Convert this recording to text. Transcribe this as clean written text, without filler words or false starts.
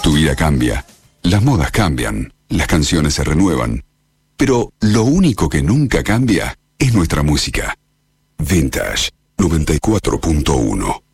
Tu vida cambia, las modas cambian, las canciones se renuevan, pero lo único que nunca cambia es nuestra música. Vintage 94.1